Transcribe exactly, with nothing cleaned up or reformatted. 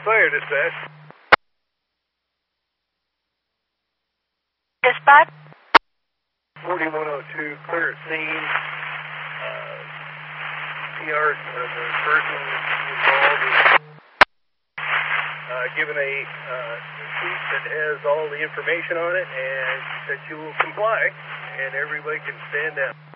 Fire dispatch. Dispatch? forty-one oh two, clear at scene. Uh, P R, uh, the person involved is uh, given a uh, sheet that has all the information on it, and said she will comply, and everybody can stand down.